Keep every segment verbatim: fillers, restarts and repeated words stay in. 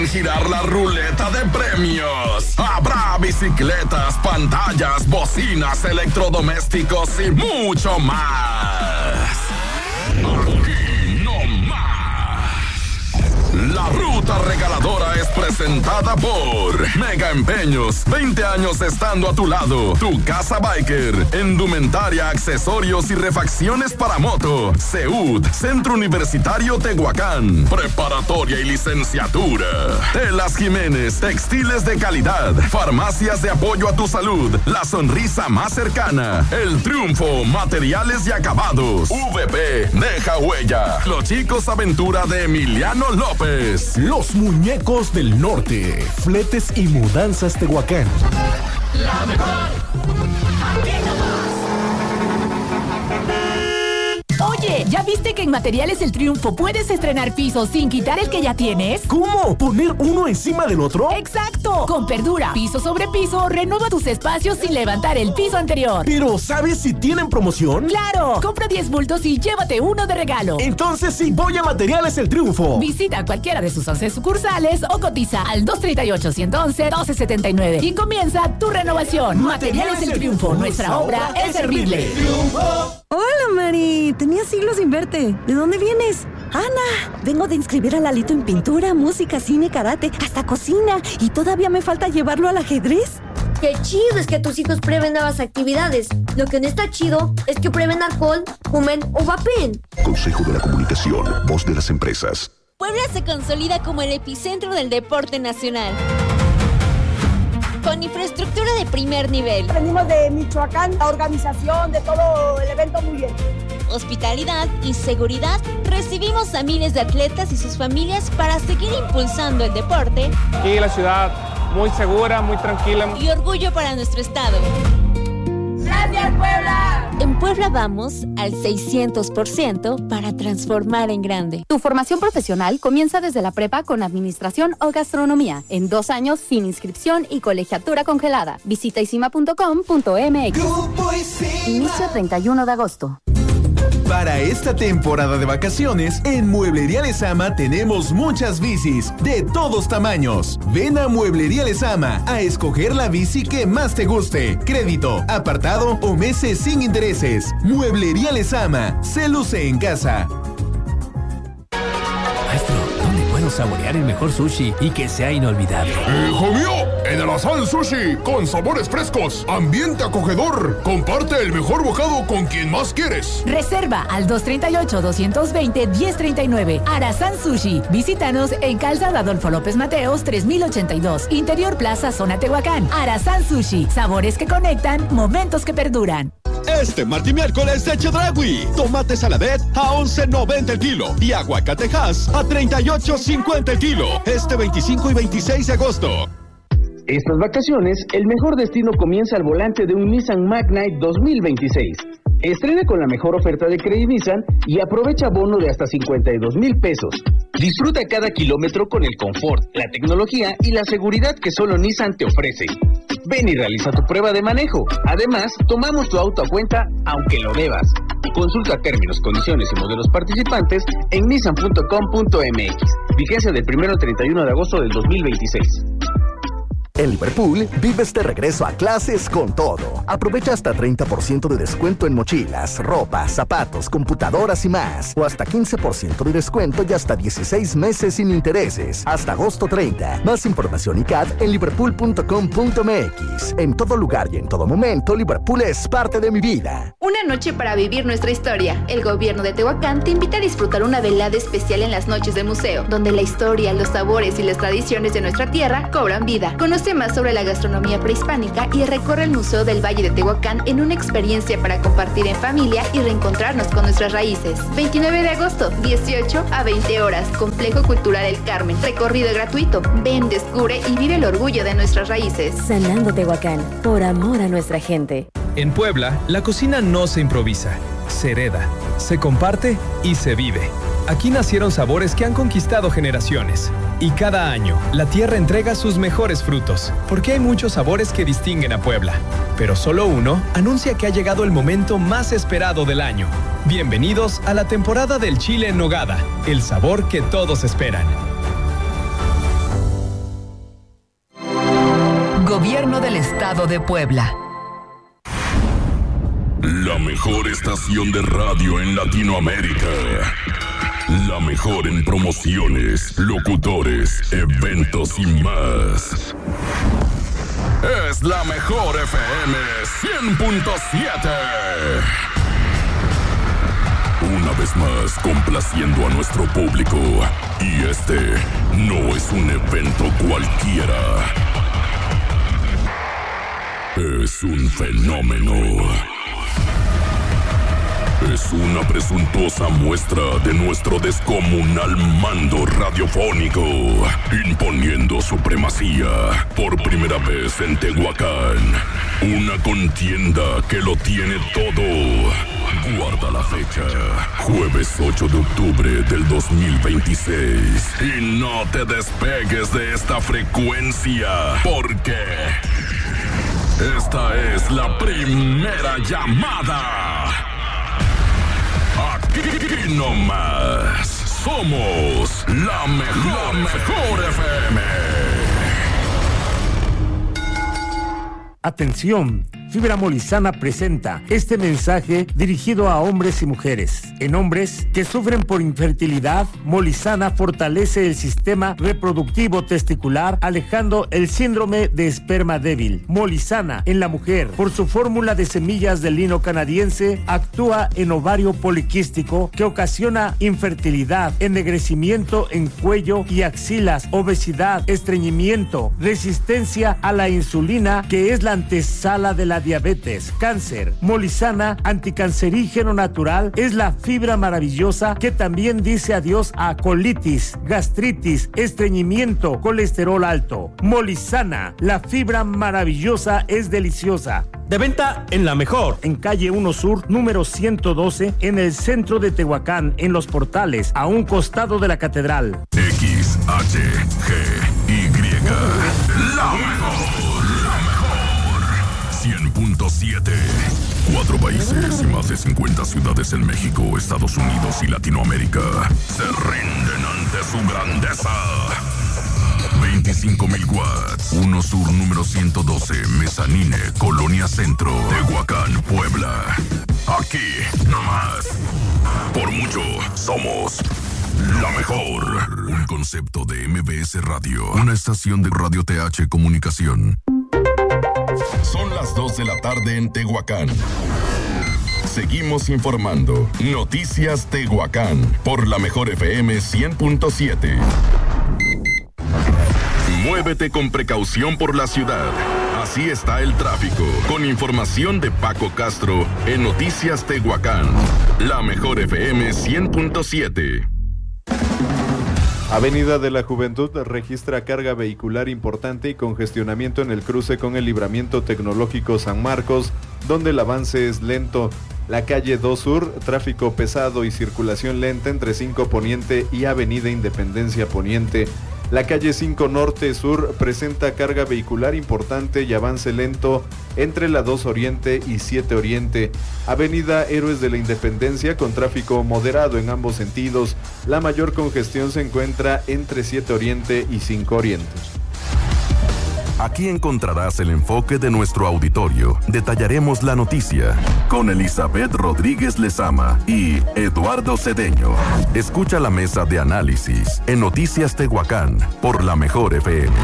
Girar la ruleta de premios. Habrá bicicletas, pantallas, bocinas, electrodomésticos y mucho más. Aquí no más. La ruta regaladora es presentada por Mega Empeños. veinte años estando a tu lado. Tu Casa Biker. Indumentaria, accesorios y refacciones para moto. C U T, Centro Universitario Tehuacán. Preparatoria y licenciatura. Telas Jiménez, textiles de calidad. Farmacias de apoyo a tu salud. La sonrisa más cercana. El Triunfo, materiales y acabados. V P, deja huella. Los Chicos Aventura de Emiliano López. Los Muñecos del Norte. Fletes y mudanzas Tehuacán. La mejor. Aquí nomás. Oye, ¿ya viste que en Materiales El Triunfo puedes estrenar pisos sin quitar el que ya tienes? ¿Cómo? ¿Poner uno encima del otro? ¡Exacto! Con Perdura, piso sobre piso, renueva tus espacios sin levantar el piso anterior. Pero, ¿sabes si tienen promoción? ¡Claro! Compra diez bultos y llévate uno de regalo. Entonces sí voy a Materiales El Triunfo. Visita cualquiera de sus once sucursales o cotiza al dos tres ocho, uno uno uno, uno dos siete nueve y comienza tu renovación. Materiales, Materiales El Triunfo, nuestra obra es servirle. Hola, Mari. Tenía siglos sin verte. ¿De dónde vienes? Ana, vengo de inscribir a Lalito en pintura, música, cine, karate, hasta cocina. Y todavía me falta llevarlo al ajedrez. Qué chido es que tus hijos prueben nuevas actividades. Lo que no está chido es que prueben alcohol, fumen o vapen. Consejo de la Comunicación, voz de las empresas. Puebla se consolida como el epicentro del deporte nacional. Con infraestructura de primer nivel. Venimos de Michoacán, la organización de todo el evento muy bien. Hospitalidad y seguridad. Recibimos a miles de atletas y sus familias para seguir impulsando el deporte. Aquí la ciudad muy segura, muy tranquila. Y orgullo para nuestro estado. ¡Gracias, Puebla! En Puebla vamos al seiscientos por ciento para transformar en grande. Tu formación profesional comienza desde la prepa con administración o gastronomía. En dos años sin inscripción y colegiatura congelada. Visita isima punto com punto m x. Inicio treinta y uno de agosto. Para esta temporada de vacaciones, en Mueblería Lezama tenemos muchas bicis de todos tamaños. Ven a Mueblería Lezama a escoger la bici que más te guste. Crédito, apartado o meses sin intereses. Mueblería Lezama, se luce en casa. Maestro, ¿dónde puedo saborear el mejor sushi y que sea inolvidable? ¡Hijo mío! En Alazán Sushi, con sabores frescos, ambiente acogedor. Comparte el mejor bocado con quien más quieres. Reserva al dos tres ocho, dos dos cero, uno cero tres nueve. Alazán Sushi. Visítanos en Calzada Adolfo López Mateos, tres mil ochenta y dos. Interior Plaza, Zona Tehuacán. Alazán Sushi. Sabores que conectan, momentos que perduran. Este martes y miércoles de Chedraui. Tomate saladet a once noventa el kilo y aguacatejas a treinta y ocho cincuenta el kilo. Este veinticinco y veintiséis de agosto. Estas vacaciones, el mejor destino comienza al volante de un Nissan Magnite dos mil veintiséis. Estrena con la mejor oferta de Credit Nissan y aprovecha bono de hasta cincuenta y dos mil pesos. Disfruta cada kilómetro con el confort, la tecnología y la seguridad que solo Nissan te ofrece. Ven y realiza tu prueba de manejo. Además, tomamos tu auto a cuenta aunque lo debas. Consulta términos, condiciones y modelos participantes en nissan punto com punto m x. Vigencia del primero al treinta y uno de agosto del dos mil veintiséis. En Liverpool, vives de regreso a clases con todo. Aprovecha hasta treinta por ciento de descuento en mochilas, ropa, zapatos, computadoras y más. O hasta quince por ciento de descuento y hasta dieciséis meses sin intereses. Hasta agosto treinta. Más información y C A D en liverpool punto com punto m x. En todo lugar y en todo momento, Liverpool es parte de mi vida. Una noche para vivir nuestra historia. El gobierno de Tehuacán te invita a disfrutar una velada especial en las noches del museo, donde la historia, los sabores y las tradiciones de nuestra tierra cobran vida. Conoce más sobre la gastronomía prehispánica y recorre el Museo del Valle de Tehuacán en una experiencia para compartir en familia y reencontrarnos con nuestras raíces. veintinueve de agosto, dieciocho a veinte horas, Complejo Cultural El Carmen. Recorrido gratuito. Ven, descubre y vive el orgullo de nuestras raíces. Sanando Tehuacán, por amor a nuestra gente. En Puebla, la cocina no se improvisa, se hereda, se comparte y se vive. Aquí nacieron sabores que han conquistado generaciones. Y cada año, la tierra entrega sus mejores frutos, porque hay muchos sabores que distinguen a Puebla. Pero solo uno anuncia que ha llegado el momento más esperado del año. Bienvenidos a la temporada del chile en nogada, el sabor que todos esperan. Gobierno del Estado de Puebla. La mejor estación de radio en Latinoamérica. La mejor en promociones, locutores, eventos y más. Es la mejor F M cien punto siete. Una vez más complaciendo a nuestro público. Y este no es un evento cualquiera. Es un fenómeno. Es una presuntuosa muestra de nuestro descomunal mando radiofónico, imponiendo supremacía por primera vez en Tehuacán. Una contienda que lo tiene todo. Guarda la fecha, jueves ocho de octubre del dos mil veintiséis. Y no te despegues de esta frecuencia, porque esta es la primera llamada. Aquí nomás somos la mejor, la mejor F M. Atención, Fibra Molizana presenta este mensaje dirigido a hombres y mujeres. En hombres que sufren por infertilidad, Molizana fortalece el sistema reproductivo testicular, alejando el síndrome de esperma débil. Molizana en la mujer, por su fórmula de semillas de lino canadiense, actúa en ovario poliquístico que ocasiona infertilidad, ennegrecimiento en cuello y axilas, obesidad, estreñimiento, resistencia a la insulina, que es la antesala de la diabetes, cáncer. Molizana, anticancerígeno natural, es la fibra maravillosa que también dice adiós a colitis, gastritis, estreñimiento, colesterol alto. Molizana, la fibra maravillosa es deliciosa. De venta en La Mejor. En calle uno Sur, número ciento doce, en el centro de Tehuacán, en Los Portales, a un costado de la catedral. X, H, G, Y. La mejor. cien punto siete. Cuatro países y más de cincuenta ciudades en México, Estados Unidos y Latinoamérica se rinden ante su grandeza. veinticinco mil watts. uno Sur número ciento doce, Mezanine, Colonia Centro, Tehuacán, Puebla. Aquí, nomás. Por mucho, somos la mejor. Un concepto de M B S Radio. Una estación de Radio T H Comunicación. Son las dos de la tarde en Tehuacán. Seguimos informando. Noticias Tehuacán por la mejor F M cien punto siete. Muévete con precaución por la ciudad. Así está el tráfico. Con información de Paco Castro en Noticias Tehuacán. La mejor F M cien punto siete. Avenida de la Juventud registra carga vehicular importante y congestionamiento en el cruce con el Libramiento Tecnológico San Marcos, donde el avance es lento. La calle dos Sur, tráfico pesado y circulación lenta entre cinco Poniente y Avenida Independencia Poniente. La calle cinco Norte Sur presenta carga vehicular importante y avance lento entre la dos Oriente y siete Oriente. Avenida Héroes de la Independencia con tráfico moderado en ambos sentidos. La mayor congestión se encuentra entre siete Oriente y cinco Oriente. Aquí encontrarás el enfoque de nuestro auditorio. Detallaremos la noticia con Elizabeth Rodríguez Lezama y Eduardo Cedeño. Escucha la mesa de análisis en Noticias Tehuacán por la mejor F M.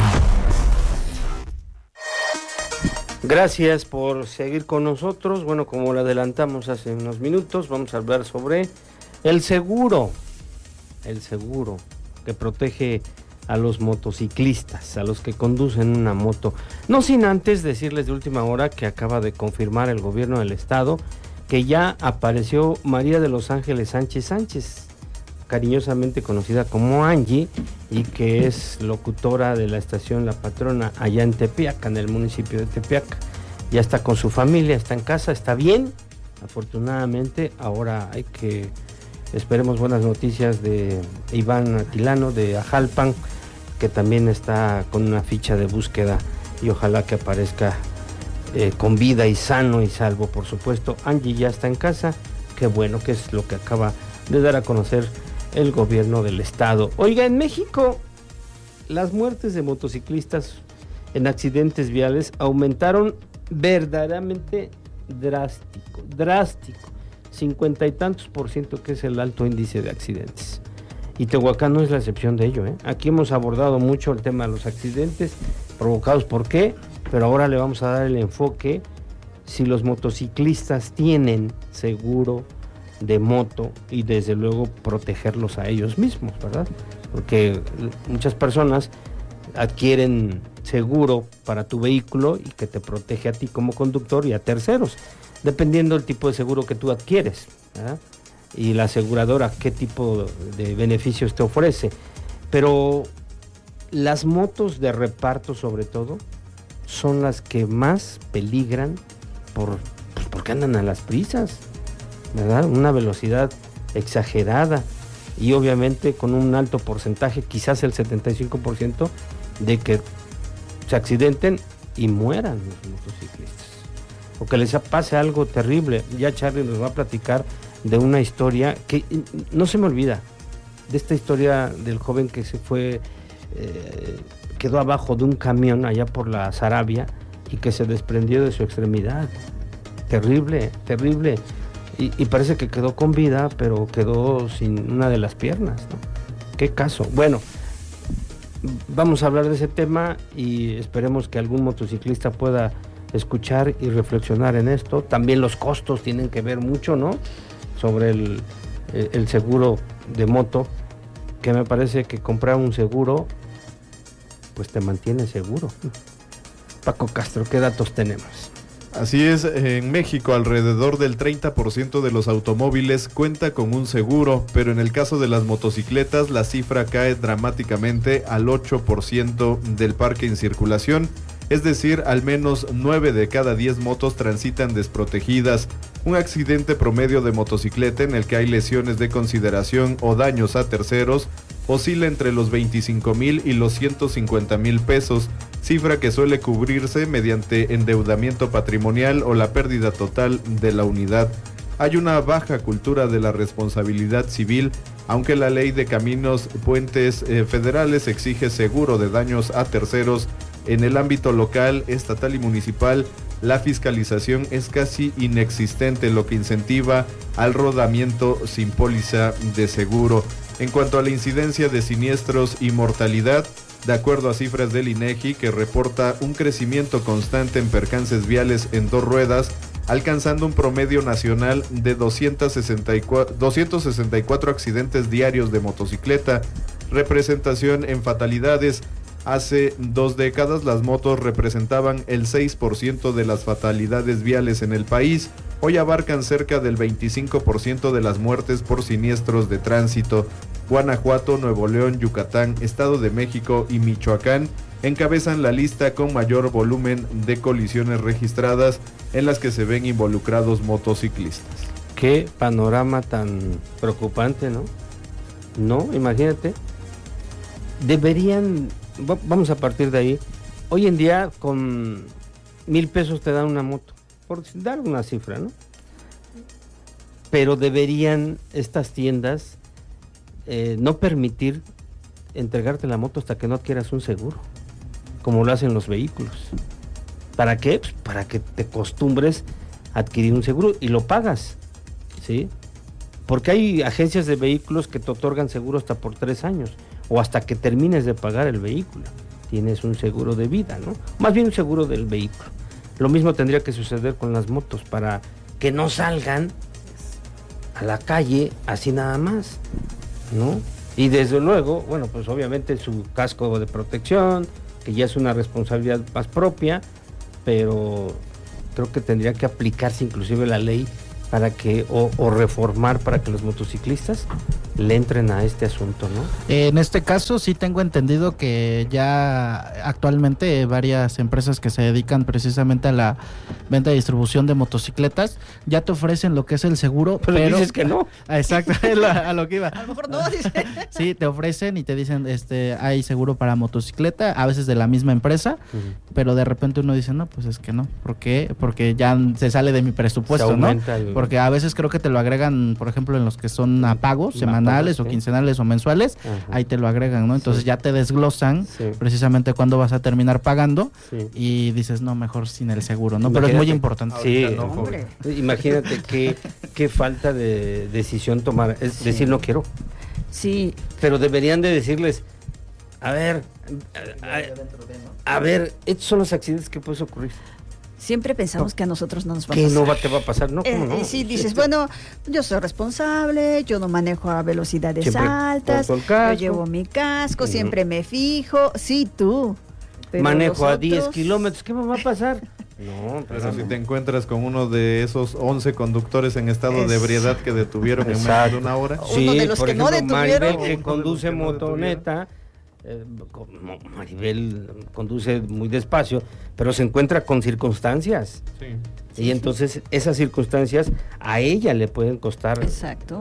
Gracias por seguir con nosotros. Bueno, como lo adelantamos hace unos minutos, vamos a hablar sobre el seguro. El seguro que protege a los motociclistas, a los que conducen una moto. No sin antes decirles de última hora que acaba de confirmar el gobierno del estado que ya apareció María de los Ángeles Sánchez Sánchez, cariñosamente conocida como Angie, y que es locutora de la estación La Patrona allá en Tepeac, en el municipio de Tepeac. Ya está con su familia, está en casa, está bien, afortunadamente. Ahora hay que, esperemos buenas noticias de Iván Atilano de Ajalpan, que también está con una ficha de búsqueda y ojalá que aparezca eh, con vida y sano y salvo, por supuesto. Angie ya está en casa, qué bueno, que es lo que acaba de dar a conocer el gobierno del estado. Oiga, en México las muertes de motociclistas en accidentes viales aumentaron verdaderamente drástico, drástico, cincuenta y tantos por ciento, que es el alto índice de accidentes. Y Tehuacán no es la excepción de ello, ¿eh? Aquí hemos abordado mucho el tema de los accidentes provocados por qué, pero ahora le vamos a dar el enfoque si los motociclistas tienen seguro de moto y desde luego protegerlos a ellos mismos, ¿verdad? Porque muchas personas adquieren seguro para tu vehículo y que te protege a ti como conductor y a terceros, dependiendo del tipo de seguro que tú adquieres, ¿verdad? Y la aseguradora qué tipo de beneficios te ofrece. Pero las motos de reparto, sobre todo, son las que más peligran por, pues porque andan a las prisas, ¿verdad? Una velocidad exagerada y obviamente con un alto porcentaje, quizás el setenta y cinco por ciento, de que se accidenten y mueran los motociclistas o que les pase algo terrible. Ya Charlie nos va a platicar de una historia que no se me olvida, de esta historia del joven que se fue, eh, quedó abajo de un camión allá por la Sarabia y que se desprendió de su extremidad. Terrible, terrible. Y, y parece que quedó con vida, pero quedó sin una de las piernas, ¿no? ¿Qué caso? Bueno, vamos a hablar de ese tema y esperemos que algún motociclista pueda escuchar y reflexionar en esto. También los costos tienen que ver mucho, ¿no? Sobre el, el seguro de moto, que me parece que comprar un seguro pues te mantiene seguro. Paco Castro, ¿qué datos tenemos? Así es, en México alrededor del treinta por ciento de los automóviles cuenta con un seguro, pero en el caso de las motocicletas la cifra cae dramáticamente al ocho por ciento del parque en circulación, es decir, al menos nueve de cada diez motos transitan desprotegidas. Un accidente promedio de motocicleta en el que hay lesiones de consideración o daños a terceros oscila entre los veinticinco mil y los ciento cincuenta mil pesos, cifra que suele cubrirse mediante endeudamiento patrimonial o la pérdida total de la unidad. Hay una baja cultura de la responsabilidad civil, aunque la ley de caminos puentes eh, federales exige seguro de daños a terceros. En el ámbito local, estatal y municipal, la fiscalización es casi inexistente, lo que incentiva al rodamiento sin póliza de seguro. En cuanto a la incidencia de siniestros y mortalidad, de acuerdo a cifras del INEGI, que reporta un crecimiento constante en percances viales en dos ruedas, alcanzando un promedio nacional de doscientos sesenta y cuatro accidentes diarios de motocicleta, representación en fatalidades. Hace dos décadas las motos representaban el seis por ciento de las fatalidades viales en el país. Hoy abarcan cerca del veinticinco por ciento de las muertes por siniestros de tránsito. Guanajuato, Nuevo León, Yucatán, Estado de México y Michoacán encabezan la lista con mayor volumen de colisiones registradas en las que se ven involucrados motociclistas. Qué panorama tan preocupante, ¿no? No, imagínate. Deberían... Vamos a partir de ahí. Hoy en día con mil pesos te dan una moto, por dar una cifra, ¿no? Pero deberían estas tiendas eh, no permitir entregarte la moto hasta que no adquieras un seguro, como lo hacen los vehículos. ¿Para qué? Pues para que te acostumbres a adquirir un seguro y lo pagas, ¿sí? Porque hay agencias de vehículos que te otorgan seguro hasta por tres años. O hasta que termines de pagar el vehículo. Tienes un seguro de vida, ¿no? Más bien un seguro del vehículo. Lo mismo tendría que suceder con las motos para que no salgan a la calle así nada más, ¿no? Y desde luego, bueno, pues obviamente su casco de protección, que ya es una responsabilidad más propia, pero creo que tendría que aplicarse inclusive la ley para que, o, o reformar para que los motociclistas le entren a este asunto, ¿no? En este caso sí tengo entendido que ya actualmente varias empresas que se dedican precisamente a la venta y distribución de motocicletas ya te ofrecen lo que es el seguro, pero, pero dices que no. Exacto, es lo, a lo que iba. A lo mejor no, dice. Sí, te ofrecen y te dicen, este, hay seguro para motocicleta, a veces de la misma empresa, uh-huh. Pero de repente uno dice, no, pues es que no. ¿Por qué? Porque ya se sale de mi presupuesto, ¿no? El... Porque a veces creo que te lo agregan, por ejemplo, en los que son a pagos semanales. semanales o sí. quincenales o mensuales, ajá, ahí te lo agregan, ¿no? Entonces sí, ya te desglosan sí, precisamente cuándo vas a terminar pagando sí, y dices, no, mejor sin el seguro, ¿no? Imagínate, pero es muy importante. Sí, no, hombre. Imagínate qué, qué falta de decisión tomar, es sí, decir, no quiero. Sí. Pero deberían de decirles, a ver, a, a ver, estos son los accidentes que pueden ocurrir. Siempre pensamos que a nosotros no nos va a pasar. pasar. Que no va, te va a pasar, ¿no? ¿Cómo eh, no? Y si dices, bueno, yo soy responsable, yo no manejo a velocidades siempre altas, yo llevo mi casco, uh-huh, siempre me fijo, sí, tú. Pero manejo a diez kilómetros, ¿qué me va a pasar? No, pero, pero si te encuentras con uno de esos once conductos en estado es... de ebriedad que detuvieron en menos de una hora. Sí, uno de los por que ejemplo, no detuvieron. Maribel, que conduce motoneta, eh, Maribel conduce muy despacio, pero se encuentra con circunstancias. Sí. Y entonces esas circunstancias a ella le pueden costar. Exacto.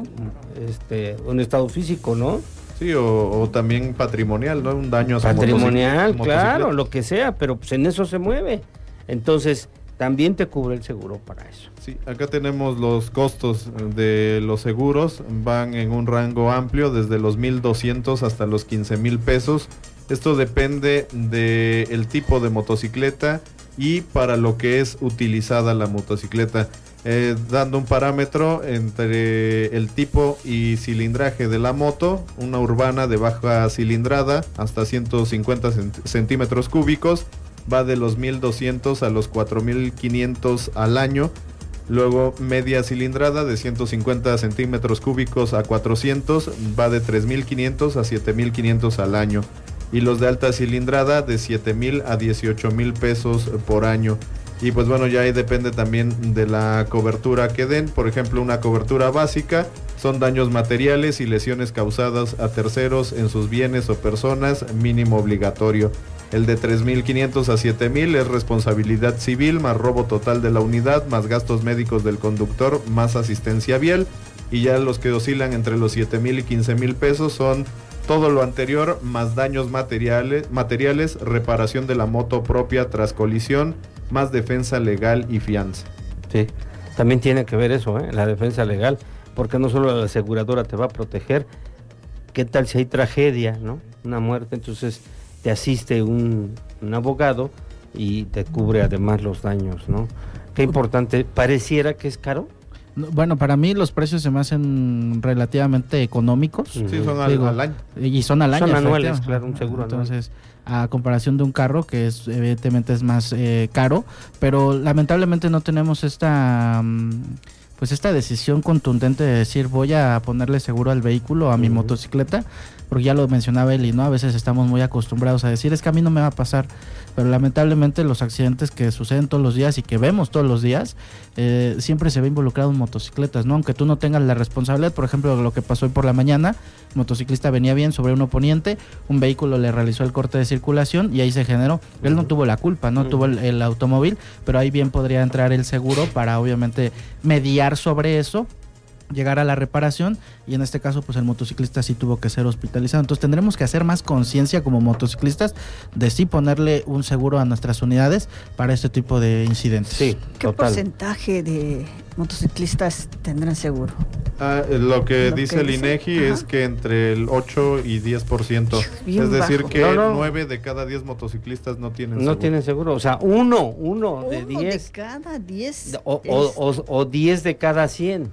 Este, un estado físico, ¿no? Sí, o, o también patrimonial, ¿no? Un daño a su patrimonial, claro, lo que sea, pero pues en eso se mueve. Entonces, también te cubre el seguro para eso. Sí, acá tenemos los costos de los seguros, van en un rango amplio, desde los mil doscientos hasta los quince mil pesos. Esto depende del tipo de motocicleta y para lo que es utilizada la motocicleta. Eh, dando un parámetro entre el tipo y cilindraje de la moto, una urbana de baja cilindrada hasta ciento cincuenta centímetros cúbicos, va de los mil doscientos a los cuatro mil quinientos al año. Luego media cilindrada de ciento cincuenta centímetros cúbicos a cuatrocientos, va de tres mil quinientos a siete mil quinientos al año. Y los de alta cilindrada de siete mil a dieciocho mil pesos por año. Y pues bueno, ya ahí depende también de la cobertura que den. Por ejemplo, una cobertura básica son daños materiales y lesiones causadas a terceros en sus bienes o personas, mínimo obligatorio. El de tres mil quinientos a siete mil es responsabilidad civil más robo total de la unidad, más gastos médicos del conductor, más asistencia vial. Y ya los que oscilan entre los siete mil y quince mil pesos son todo lo anterior, más daños materiales, materiales, reparación de la moto propia tras colisión, más defensa legal y fianza. Sí, también tiene que ver eso, ¿eh? La defensa legal, porque no solo la aseguradora te va a proteger, ¿qué tal si hay tragedia, no? Una muerte, entonces te asiste un, un abogado y te cubre además los daños, ¿no? Qué importante, pareciera que es caro. Bueno, para mí los precios se me hacen relativamente económicos. Sí, son al, Digo, al año. Y son al año. Son anuales, claro, un seguro Entonces, anual. A comparación de un carro, que es evidentemente es más eh, caro, pero lamentablemente no tenemos esta... pues esta decisión contundente de decir voy a ponerle seguro al vehículo, a mi uh-huh. motocicleta, porque ya lo mencionaba Eli, ¿no? A veces estamos muy acostumbrados a decir, es que a mí no me va a pasar, pero lamentablemente los accidentes que suceden todos los días y que vemos todos los días, eh, siempre se ve involucrado en motocicletas, ¿no? Aunque tú no tengas la responsabilidad, por ejemplo, lo que pasó hoy por la mañana, el motociclista venía bien sobre un oponente, un vehículo le realizó el corte de circulación y ahí se generó, él no tuvo la culpa, no uh-huh. tuvo el, el automóvil, pero ahí bien podría entrar el seguro para obviamente mediar sobre eso, llegar a la reparación, y en este caso pues el motociclista sí tuvo que ser hospitalizado. Entonces tendremos que hacer más conciencia como motociclistas de sí ponerle un seguro a nuestras unidades para este tipo de incidentes. Sí, ¿qué total. porcentaje de motociclistas tendrán seguro? Ah, lo que lo dice que el dice, INEGI ajá. es que entre el ocho y diez por ciento. Bien es decir bajo. que no, no. nueve de cada diez motociclistas no tienen no seguro. No tienen seguro, o sea, uno, uno, uno de diez. de cada diez. O, o, o, o diez de cada cien.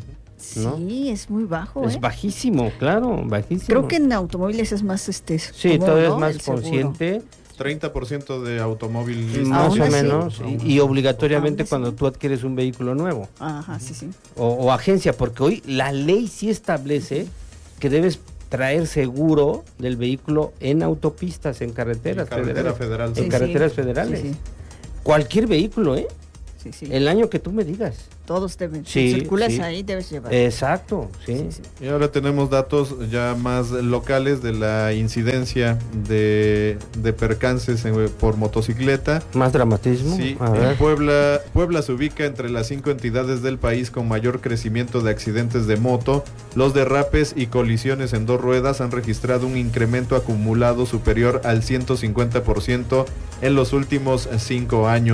¿No? Sí, es muy bajo. Es ¿eh? bajísimo, claro, bajísimo. Creo que en automóviles es más este. Sí, común, todavía ¿no? es más el consciente. Seguro. treinta por ciento de automovilistas. Más o menos, y, y obligatoriamente cuando sí. tú adquieres un vehículo nuevo. Ajá, sí, sí. O, o agencia, porque hoy la ley sí establece que debes traer seguro del vehículo en autopistas, en carreteras en carretera federales. Federal, en sí, carreteras sí. federales. Sí, sí. Cualquier vehículo, ¿eh? Sí, sí. El año que tú me digas. Todos deben. Sí, si circulas sí. ahí, debes llevar. Exacto, sí. Sí, sí. Y ahora tenemos datos ya más locales de la incidencia de, de percances en, por motocicleta. Más dramatismo. Sí, A en ver. Puebla, Puebla se ubica entre las cinco entidades del país con mayor crecimiento de accidentes de moto. Los derrapes y colisiones en dos ruedas han registrado un incremento acumulado superior al ciento cincuenta por ciento en los últimos cinco años.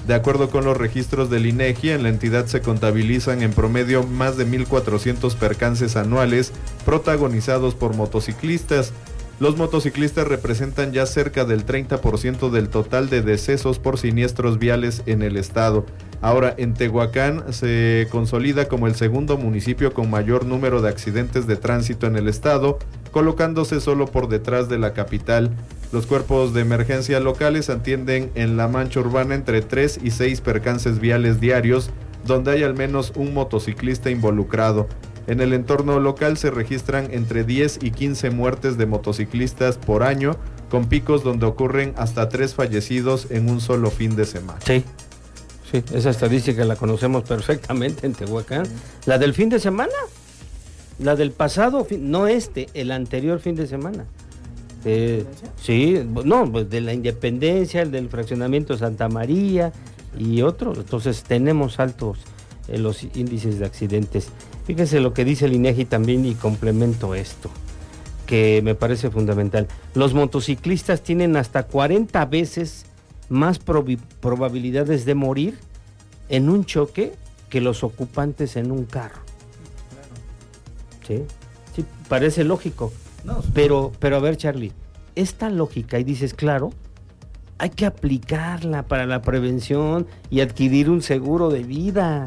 De acuerdo con los registros del INEGI, en la entidad se contabilizan en promedio más de mil cuatrocientos percances anuales protagonizados por motociclistas. Los motociclistas representan ya cerca del treinta por ciento del total de decesos por siniestros viales en el estado. Ahora, en Tehuacán se consolida como el segundo municipio con mayor número de accidentes de tránsito en el estado, colocándose solo por detrás de la capital. Los cuerpos de emergencia locales atienden en la mancha urbana entre tres y seis percances viales diarios, donde hay al menos un motociclista involucrado. En el entorno local se registran entre diez y quince muertes de motociclistas por año, con picos donde ocurren hasta tres fallecidos en un solo fin de semana. Sí, sí, esa estadística la conocemos perfectamente en Tehuacán. ¿La del fin de semana? La del pasado, no este, el anterior fin de semana. Eh, sí, no, pues de la Independencia, el del fraccionamiento Santa María y otros. Entonces tenemos altos eh, los índices de accidentes. Fíjense lo que dice el INEGI también, y complemento esto, que me parece fundamental. Los motociclistas tienen hasta cuarenta veces más prob- probabilidades de morir en un choque que los ocupantes en un carro. Sí, sí, parece lógico. No, pero, pero a ver, Charlie, esta lógica, y dices, claro, hay que aplicarla para la prevención y adquirir un seguro de vida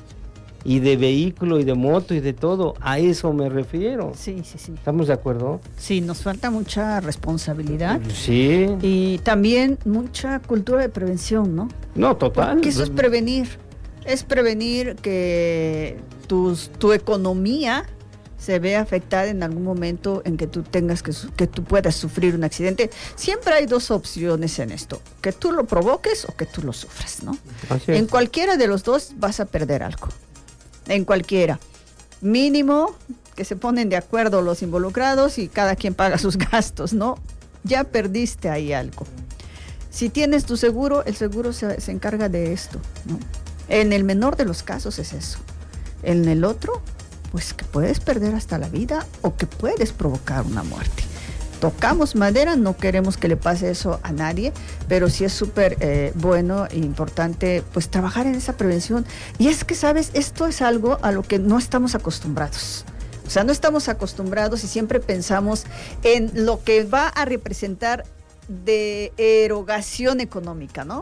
y de vehículo y de moto y de todo. A eso me refiero. Sí, sí, sí. ¿Estamos de acuerdo? Sí, nos falta mucha responsabilidad. Sí. Y también mucha cultura de prevención, ¿no? No, total. Porque eso es prevenir. Es prevenir que tus, tu economía se ve afectada en algún momento en que tú tengas que, que tú puedas sufrir un accidente. Siempre hay dos opciones en esto: que tú lo provoques o que tú lo sufras, ¿no? Así es. En cualquiera de los dos vas a perder algo. En cualquiera. Mínimo que se ponen de acuerdo los involucrados y cada quien paga sus gastos, ¿no? Ya perdiste ahí algo. Si tienes tu seguro, el seguro se, se encarga de esto, ¿no? En el menor de los casos es eso. En el otro, pues que puedes perder hasta la vida o que puedes provocar una muerte. Tocamos madera, no queremos que le pase eso a nadie, pero sí es súper eh, bueno e importante pues trabajar en esa prevención. Y es que, ¿sabes? Esto es algo a lo que no estamos acostumbrados. O sea, no estamos acostumbrados y siempre pensamos en lo que va a representar de erogación económica, ¿no?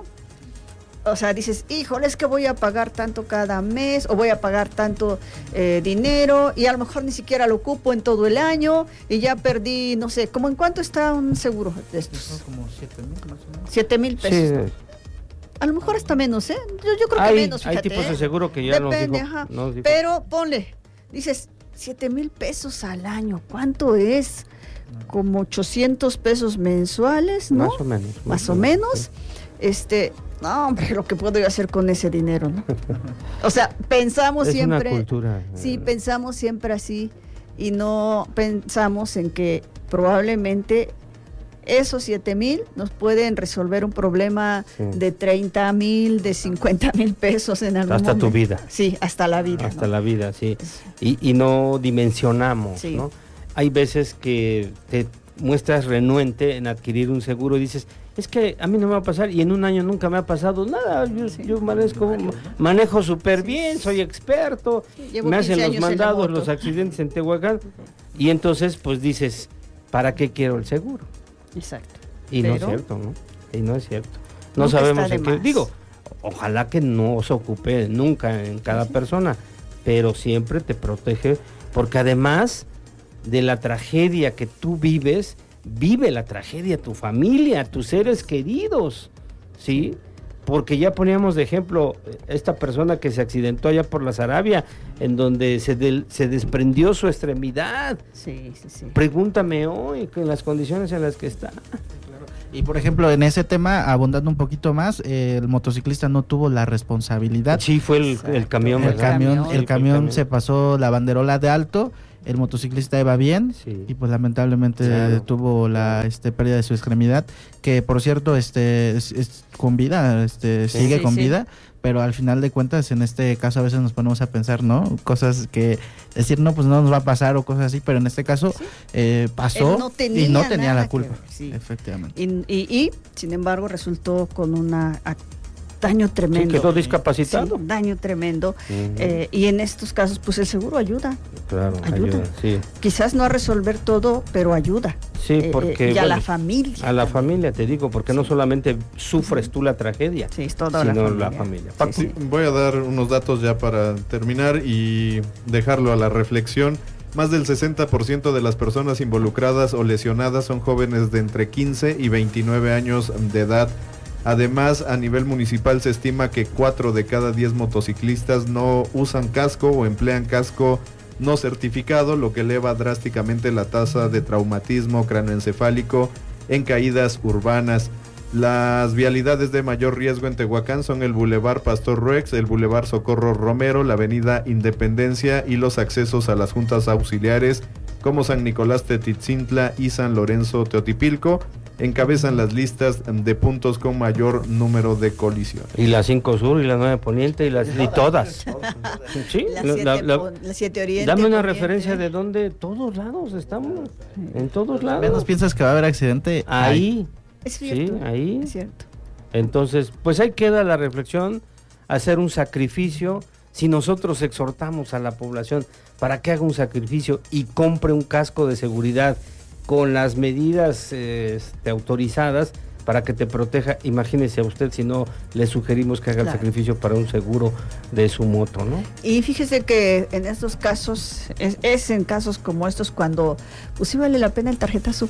O sea, dices, híjole, es que voy a pagar tanto cada mes o voy a pagar tanto eh, dinero y a lo mejor ni siquiera lo ocupo en todo el año y ya perdí, no sé, ¿cómo en cuánto está un seguro de estos? Son como siete mil más o menos. siete mil pesos. Sí. A lo mejor hasta menos, ¿eh? Yo, yo creo hay, que menos, fíjate. Hay tipos ¿eh? de seguro que ya Depende, nos dijo, ajá. nos dijo. Pero ponle, dices, siete mil pesos al año, ¿cuánto es? Como ochocientos pesos mensuales, ¿no? Más o menos. Más, más o menos. Sí. Este, no, hombre, lo que puedo yo hacer con ese dinero, ¿no? O sea, pensamos es siempre. Una cultura. Sí, pensamos siempre así y no pensamos en que probablemente esos siete mil nos pueden resolver un problema sí. de treinta mil, de cincuenta mil pesos en algún hasta momento. Tu vida. Sí, hasta la vida. Hasta ¿no? la vida, sí. Y, y no dimensionamos, sí. ¿no? Hay veces que te muestras renuente en adquirir un seguro y dices, es que a mí no me va a pasar y en un año nunca me ha pasado nada, yo, sí. yo manejo, manejo súper bien, soy experto, sí, me hacen los mandados, los accidentes en Tehuacán y entonces pues dices, ¿para qué quiero el seguro? Exacto. Y Pero, no es cierto, ¿no? Y no es cierto. No sabemos en qué, digo, ojalá que no se ocupe nunca en cada sí. persona, pero siempre te protege, porque además de la tragedia que tú vives, vive la tragedia tu familia, tus seres queridos, ¿sí? Porque ya poníamos de ejemplo esta persona que se accidentó allá por la Sarabia, en donde se, del, se desprendió su extremidad. Sí, sí, sí. Pregúntame hoy, en las condiciones en las que está. Y por ejemplo, en ese tema, abundando un poquito más, eh, el motociclista no tuvo la responsabilidad. Sí, fue el, el camión. El camión, sí, el camión camión se pasó la banderola de alto. El motociclista iba bien sí. y pues lamentablemente claro. tuvo la este pérdida de su extremidad, que por cierto este es, es con vida, este sí. sigue sí, con sí. vida, pero al final de cuentas en este caso a veces nos ponemos a pensar, ¿no? Cosas que decir no, pues no nos va a pasar o cosas así, pero en este caso sí. eh, pasó no tenía y no tenía la culpa, sí. efectivamente. Y, y, y sin embargo resultó con una daño tremendo. Sí, quedó discapacitado. Sí, daño tremendo. Uh-huh. eh, y en estos casos, pues el seguro ayuda. Claro, ayuda. ayuda, sí. Quizás no a resolver todo, pero ayuda. Sí, porque... Eh, y a bueno, la familia. A la familia, te digo, porque sí. no solamente sufres tú la tragedia, sí, es toda sino la familia. La familia. Sí, sí. Voy a dar unos datos ya para terminar y dejarlo a la reflexión. Más del sesenta por ciento de las personas involucradas o lesionadas son jóvenes de entre quince y veintinueve años de edad. Además, a nivel municipal se estima que cuatro de cada diez motociclistas no usan casco o emplean casco no certificado, lo que eleva drásticamente la tasa de traumatismo cráneoencefálico en caídas urbanas. Las vialidades de mayor riesgo en Tehuacán son el Boulevard Pastor Ruex, el Boulevard Socorro Romero, la Avenida Independencia y los accesos a las juntas auxiliares como San Nicolás Tetitzintla y San Lorenzo Teotipilco. Encabezan las listas de puntos con mayor número de colisiones. Y la cinco Sur y la nueve Poniente y las y todas. Sí, la siete, la, la, la siete Oriente. Dame una Poniente. referencia de dónde. Todos lados estamos. En todos lados. Menos piensas que va a haber accidente. Ahí. Es cierto. Sí, ahí. Es cierto. Entonces, pues ahí queda la reflexión, hacer un sacrificio. Si nosotros exhortamos a la población para que haga un sacrificio y compre un casco de seguridad con las medidas eh, este, autorizadas para que te proteja, imagínese a usted si no le sugerimos que haga claro. el sacrificio para un seguro de su moto, ¿no? Y fíjese que en estos casos, es, es en casos como estos cuando pues sí vale la pena el tarjetazo.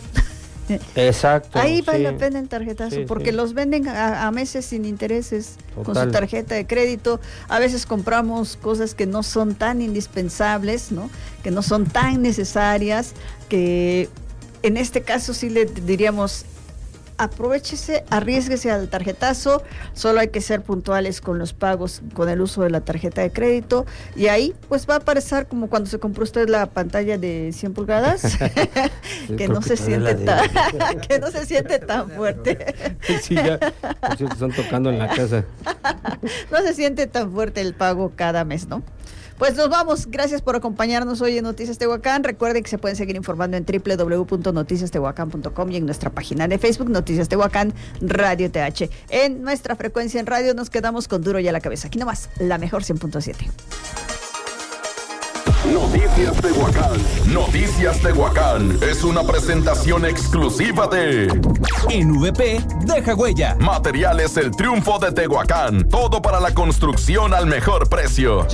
Exacto. Ahí vale sí. la pena el tarjetazo, sí, porque sí. los venden a, a meses sin intereses. Total. Con su tarjeta de crédito. A veces compramos cosas que no son tan indispensables, ¿no? Que no son tan necesarias, que en este caso sí le diríamos, aprovéchese, arriésguese al tarjetazo, solo hay que ser puntuales con los pagos, con el uso de la tarjeta de crédito, y ahí pues va a aparecer como cuando se compró usted la pantalla de cien pulgadas, que no se siente tan, que no se siente tan fuerte. Sí, ya, sí, están tocando en la casa. No se siente tan fuerte el pago cada mes, ¿no? Pues nos vamos, gracias por acompañarnos hoy en Noticias Tehuacán. Recuerden que se pueden seguir informando en doble u doble u doble u punto noticias tehuacán punto com y en nuestra página de Facebook, Noticias Tehuacán, Radio T H. En nuestra frecuencia en radio nos quedamos con Duro y a la Cabeza. Aquí nomás, la mejor cien punto siete. Noticias Tehuacán. Noticias Tehuacán es una presentación exclusiva de En V P, deja huella. Materiales El Triunfo de Tehuacán. Todo para la construcción al mejor precio.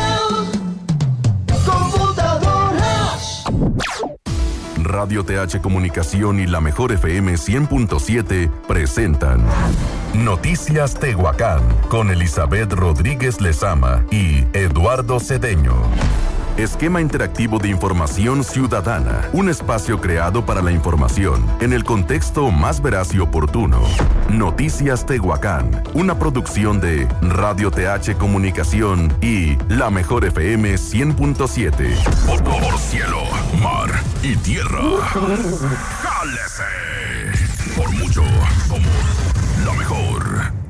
Computadoras. Radio T H Comunicación y la mejor F M cien punto siete presentan Noticias Tehuacán con Elizabeth Rodríguez Lezama y Eduardo Cedeño. Esquema interactivo de información ciudadana. Un espacio creado para la información en el contexto más veraz y oportuno. Noticias Tehuacán. Una producción de Radio T H Comunicación y la mejor F M cien punto siete. Por, por cielo, mar y tierra. ¡Jálese! Por mucho somos la mejor.